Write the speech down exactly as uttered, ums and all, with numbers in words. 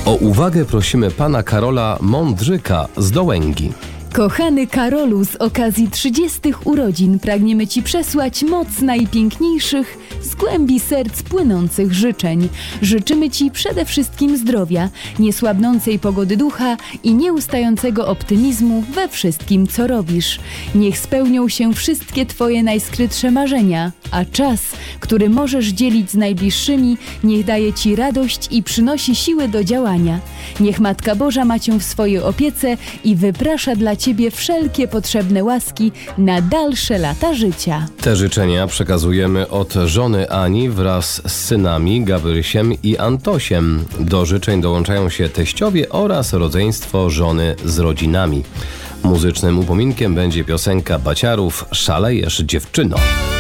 O uwagę prosimy pana Karola Mądrzyka z Dołęgi. Kochany Karolu, z okazji trzydziestych urodzin pragniemy Ci przesłać moc najpiękniejszych, z głębi serc płynących życzeń. Życzymy Ci przede wszystkim zdrowia, niesłabnącej pogody ducha i nieustającego optymizmu we wszystkim, co robisz. Niech spełnią się wszystkie Twoje najskrytsze marzenia, a czas, który możesz dzielić z najbliższymi, niech daje Ci radość i przynosi siły do działania. Niech Matka Boża ma Cię w swojej opiece i wyprasza dla Ciebie wszelkie potrzebne łaski na dalsze lata życia. Te życzenia przekazujemy od żony Ani wraz z synami Gabrysiem i Antosiem. Do życzeń dołączają się teściowie oraz rodzeństwo żony z rodzinami. Muzycznym upominkiem będzie piosenka Baciarów „Szalejesz, dziewczyno”.